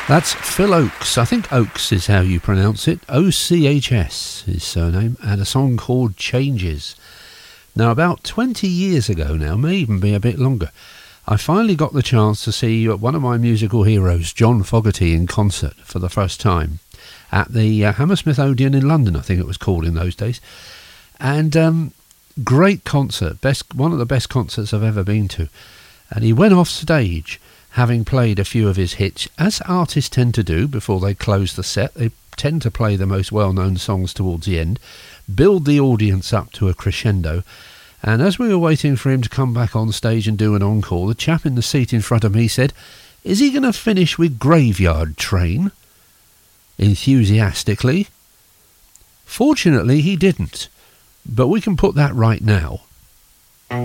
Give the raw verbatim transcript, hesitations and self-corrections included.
That's Phil Ochs. I think Oakes is how you pronounce it. O C H S, his surname, and a song called Changes. Now, about twenty years ago now, may even be a bit longer, I finally got the chance to see one of my musical heroes, John Fogerty, in concert for the first time at the uh, Hammersmith Odeon in London, I think it was called in those days. And um, great concert, best one of the best concerts I've ever been to. And he went off stage having played a few of his hits, as artists tend to do before they close the set. They tend to play the most well-known songs towards the end, build the audience up to a crescendo, and as we were waiting for him to come back on stage and do an encore, the chap in the seat in front of me said, "Is he going to finish with Graveyard Train?" Enthusiastically. Fortunately, he didn't, but we can put that right now.